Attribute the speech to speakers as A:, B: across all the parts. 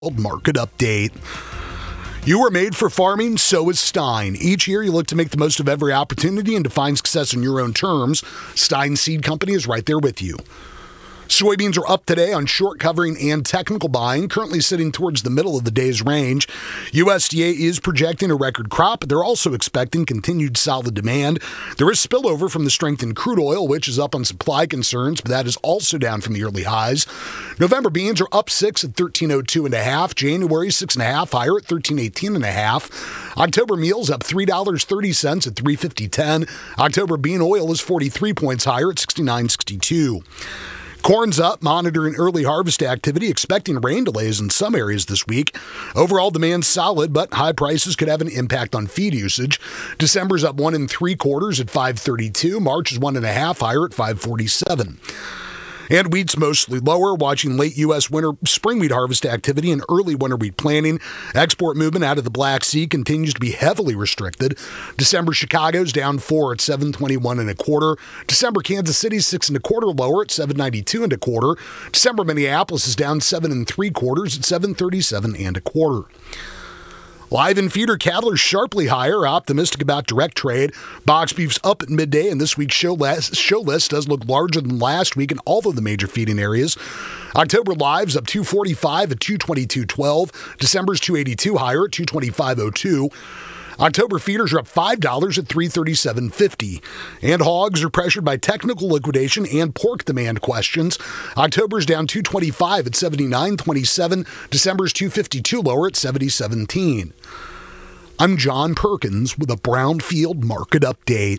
A: Market update. You are made for farming, so is Stein. Each year, you look to make the most of every opportunity and to find success on your own terms. Stein Seed Company is right there with you. Soybeans are up today on short covering and technical buying, currently sitting towards the middle of the day's range. USDA is projecting a record crop, but they're also expecting continued solid demand. There is spillover from the strength in crude oil, which is up on supply concerns, but that is also down from the early highs. November beans are up 6 at 13.02.5. January 6.5 higher at 13.18.5. October meals up $3.30 at 350.10. October bean oil is 43 points higher at 69.62. Corn's up, monitoring early harvest activity, expecting rain delays in some areas this week. Overall demand solid, but high prices could have an impact on feed usage. December's up 1 3/4 at 532. March is 1.5 higher at 547. And wheat's mostly lower, watching late U.S. spring wheat harvest activity and early winter wheat planting. Export movement out of the Black Sea continues to be heavily restricted. December Chicago's down 4 at 721.25. December Kansas City's 6 1/4 lower at 792.25. December Minneapolis is down 7 3/4 at 737.25. Live and feeder cattle are sharply higher, optimistic about direct trade. Box beef's up at midday, and this week's show list does look larger than last week in all of the major feeding areas. October live's up 245 at 222.12. December's 282 higher at 225.02. October feeders are up $5 at $337.50. And hogs are pressured by technical liquidation and pork demand questions. October's down $225 at $79.27. December's $252 lower at $70.17. I'm John Perkins with a Brownfield Market Update.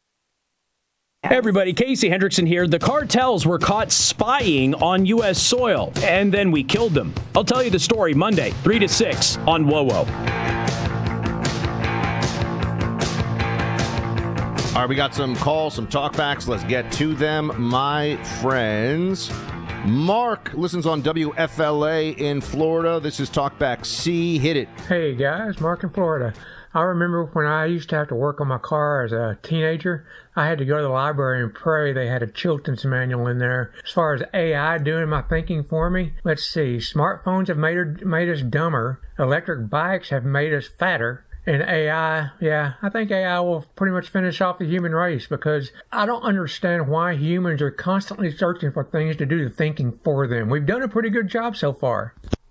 B: Hey everybody, Casey Hendrickson here. The cartels were caught spying on U.S. soil, and then we killed them. I'll tell you the story Monday, 3 to 6 on WOWO.
C: All right, we got some calls, some talkbacks. Let's get to them, my friends. Mark listens on WFLA in Florida. This is Talkback C. Hit it.
D: Hey, guys. Mark in Florida. I remember when I used to have to work on my car as a teenager, I had to go to the library and pray they had a Chilton's manual in there. As far as AI doing my thinking for me, let's see. Smartphones have made us dumber. Electric bikes have made us fatter. And AI, I think AI will pretty much finish off the human race because I don't understand why humans are constantly searching for things to do the thinking for them. We've done a pretty good job so far.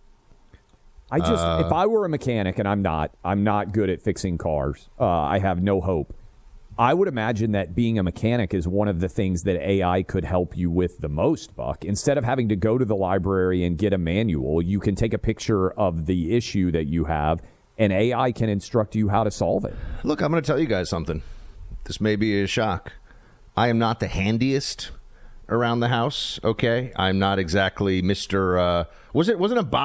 E: If I were a mechanic, and I'm not good at fixing cars, I have no hope. I would imagine that being a mechanic is one of the things that AI could help you with the most, Buck. Instead of having to go to the library and get a manual, you can take a picture of the issue that you have, and AI can instruct you how to solve it.
C: Look, I'm going to tell you guys something. This may be a shock. I am not the handiest around the house, okay? I'm not exactly Mr. Wasn't a Bob